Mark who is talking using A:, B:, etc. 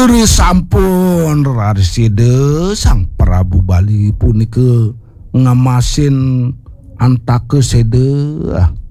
A: Sampun Rarside Sang Prabu Bali punika ngamasin antake sede